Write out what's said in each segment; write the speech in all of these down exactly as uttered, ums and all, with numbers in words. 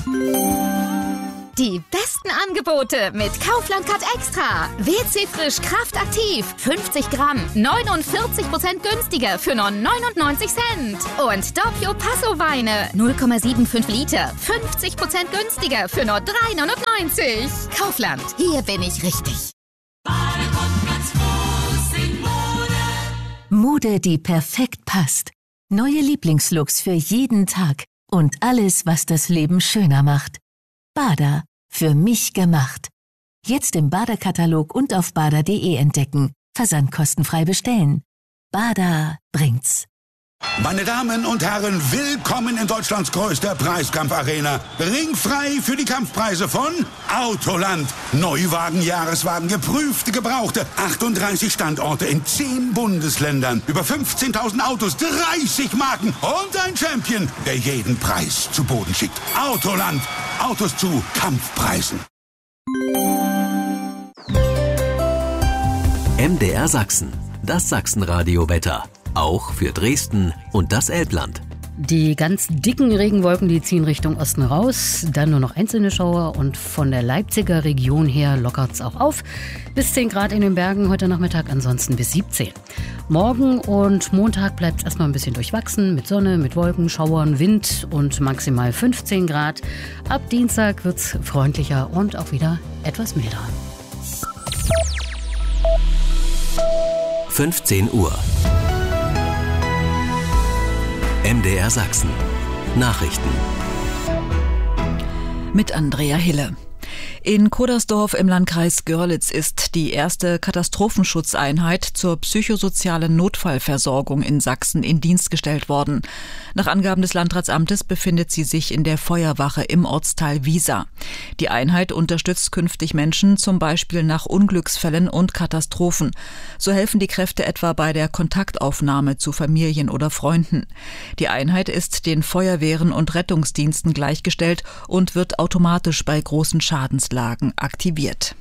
Die besten Angebote mit Kaufland Card Extra. W C Frisch Kraftaktiv. fünfzig Gramm. neunundvierzig Prozent günstiger für nur neunundneunzig Cent. Und Doppio Passo Weine. null Komma fünfundsiebzig Liter. fünfzig Prozent günstiger für nur drei neunundneunzig. Kaufland. Hier bin ich richtig. Mode, die perfekt passt. Neue Lieblingslooks für jeden Tag. Und alles, was das Leben schöner macht. Bada, für mich gemacht. Jetzt im Bada-Katalog und auf bada punkt de entdecken. Versandkostenfrei bestellen. Bada bringt's. Meine Damen und Herren, willkommen in Deutschlands größter Preiskampfarena. Ringfrei für die Kampfpreise von Autoland. Neuwagen, Jahreswagen, geprüfte, gebrauchte. achtunddreißig Standorte in zehn Bundesländern. Über fünfzehntausend Autos, dreißig Marken und ein Champion, der jeden Preis zu Boden schickt. Autoland. Autos zu Kampfpreisen. M D R Sachsen. Das Sachsenradio-Wetter. Auch für Dresden und das Elbland. Die ganz dicken Regenwolken, die ziehen Richtung Osten raus. Dann nur noch einzelne Schauer und von der Leipziger Region her lockert es auch auf. Bis zehn Grad in den Bergen heute Nachmittag, ansonsten bis siebzehn. Morgen und Montag bleibt es erstmal ein bisschen durchwachsen mit Sonne, mit Wolken, Schauern, Wind und maximal fünfzehn Grad. Ab Dienstag wird es freundlicher und auch wieder etwas milder. fünfzehn Uhr. M D R Sachsen. Nachrichten. Mit Andrea Hille. In Kodersdorf im Landkreis Görlitz ist die erste Katastrophenschutzeinheit zur psychosozialen Notfallversorgung in Sachsen in Dienst gestellt worden. Nach Angaben des Landratsamtes befindet sie sich in der Feuerwache im Ortsteil Wiesa. Die Einheit unterstützt künftig Menschen zum Beispiel nach Unglücksfällen und Katastrophen. So helfen die Kräfte etwa bei der Kontaktaufnahme zu Familien oder Freunden. Die Einheit ist den Feuerwehren und Rettungsdiensten gleichgestellt und wird automatisch bei großen Schadenslagen aktiviert.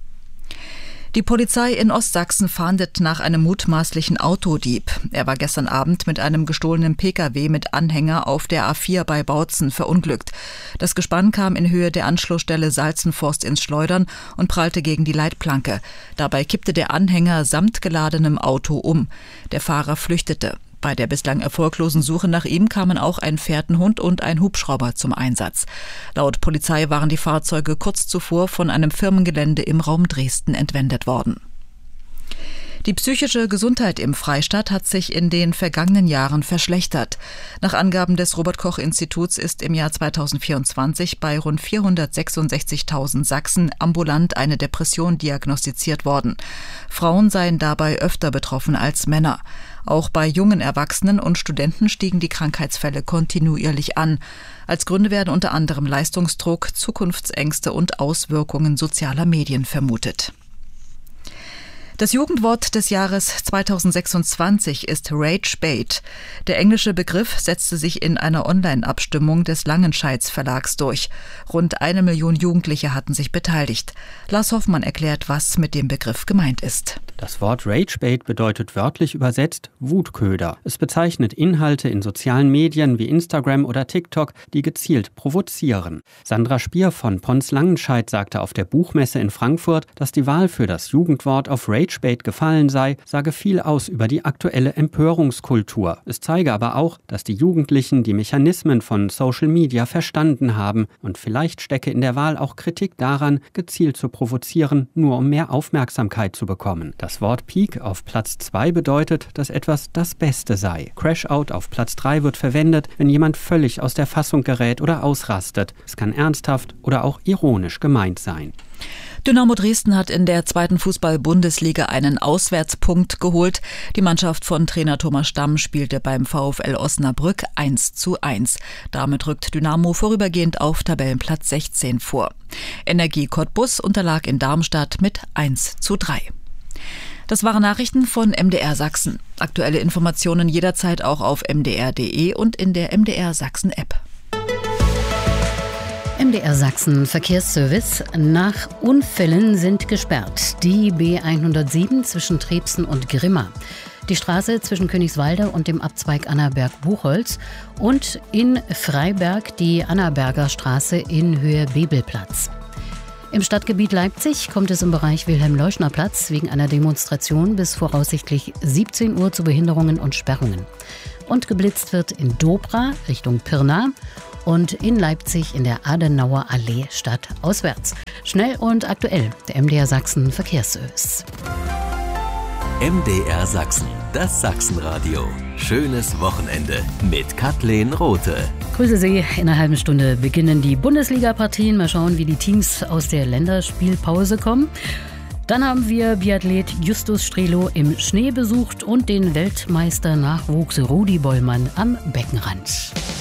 Die Polizei in Ostsachsen fahndet nach einem mutmaßlichen Autodieb. Er war gestern Abend mit einem gestohlenen Pkw mit Anhänger auf der A vier bei Bautzen verunglückt. Das Gespann kam in Höhe der Anschlussstelle Salzenforst ins Schleudern und prallte gegen die Leitplanke. Dabei kippte der Anhänger samt geladenem Auto um. Der Fahrer flüchtete. Bei der bislang erfolglosen Suche nach ihm kamen auch ein Fährtenhund und ein Hubschrauber zum Einsatz. Laut Polizei waren die Fahrzeuge kurz zuvor von einem Firmengelände im Raum Dresden entwendet worden. Die psychische Gesundheit im Freistaat hat sich in den vergangenen Jahren verschlechtert. Nach Angaben des Robert-Koch-Instituts ist im Jahr zweitausendvierundzwanzig bei rund vierhundertsechsundsechzigtausend Sachsen ambulant eine Depression diagnostiziert worden. Frauen seien dabei öfter betroffen als Männer. Auch bei jungen Erwachsenen und Studenten stiegen die Krankheitsfälle kontinuierlich an. Als Gründe werden unter anderem Leistungsdruck, Zukunftsängste und Auswirkungen sozialer Medien vermutet. Das Jugendwort des Jahres zweitausendsechsundzwanzig ist Rage-Bait. Der englische Begriff setzte sich in einer Online-Abstimmung des Langenscheids Verlags durch. Rund eine Million Jugendliche hatten sich beteiligt. Lars Hoffmann erklärt, was mit dem Begriff gemeint ist. Das Wort Rage-Bait bedeutet wörtlich übersetzt Wutköder. Es bezeichnet Inhalte in sozialen Medien wie Instagram oder TikTok, die gezielt provozieren. Sandra Spier von Pons Langenscheid sagte auf der Buchmesse in Frankfurt, dass die Wahl für das Jugendwort auf Rage-Bait gefallen sei, sage viel aus über die aktuelle Empörungskultur. Es zeige aber auch, dass die Jugendlichen die Mechanismen von Social Media verstanden haben und vielleicht stecke in der Wahl auch Kritik daran, gezielt zu provozieren, nur um mehr Aufmerksamkeit zu bekommen. Das Wort Peak auf Platz zwei bedeutet, dass etwas das Beste sei. Crash-Out auf Platz drei wird verwendet, wenn jemand völlig aus der Fassung gerät oder ausrastet. Es kann ernsthaft oder auch ironisch gemeint sein. Dynamo Dresden hat in der zweiten Fußball-Bundesliga einen Auswärtspunkt geholt. Die Mannschaft von Trainer Thomas Stamm spielte beim VfL Osnabrück eins zu eins. Damit rückt Dynamo vorübergehend auf Tabellenplatz sechzehn vor. Energie Cottbus unterlag in Darmstadt mit eins zu drei. Das waren Nachrichten von M D R Sachsen. Aktuelle Informationen jederzeit auch auf m d r punkt d e und in der M D R Sachsen App. M D R Sachsen Verkehrsservice. Nach Unfällen sind gesperrt die B hundertsieben zwischen Trebsen und Grimma. die Straße zwischen Königswalde und dem Abzweig Annaberg-Buchholz und in Freiberg die Annaberger Straße in Höhe Bebelplatz. Im Stadtgebiet Leipzig kommt es im Bereich Wilhelm-Leuschner-Platz wegen einer Demonstration bis voraussichtlich siebzehn Uhr zu Behinderungen und Sperrungen. Und geblitzt wird in Dobra Richtung Pirna und in Leipzig in der Adenauer Allee stadtauswärts. Schnell und aktuell, der M D R Sachsen Verkehrsservice. M D R Sachsen, das Sachsenradio. Schönes Wochenende mit Kathleen Rothe. Grüße Sie. In einer halben Stunde beginnen die Bundesliga-Partien. Mal schauen, wie die Teams aus der Länderspielpause kommen. Dann haben wir Biathlet Justus Strelo im Schnee besucht und den Weltmeister-Nachwuchs Rudi Bollmann am Beckenrand.